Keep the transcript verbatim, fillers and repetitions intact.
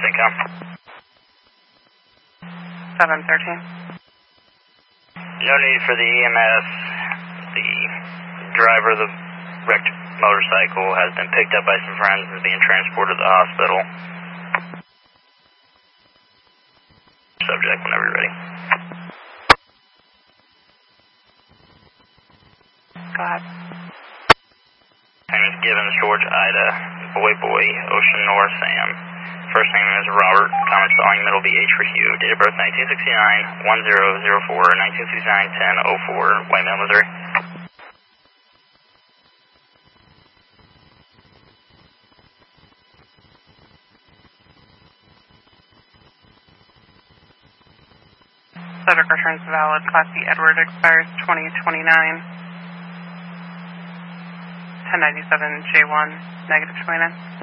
Income. seven thirteen. No need for the E M S. The driver of the wrecked motorcycle has been picked up by some friends and is being transported to the hospital. Subject whenever you're ready. Go ahead. Name is Gibbons, George, Ida, Boy, Boy, Ocean, Nora, Sam. First name is Robert, common spelling, middle B H for Hugh. Date of birth nineteen sixty-nine, one zero zero four, nineteen sixty-nine, ten oh four, White Male, Missouri. Subject returns valid. Class B Edward expires twenty twenty-nine. ten ninety-seven J one, negative twenty-nine.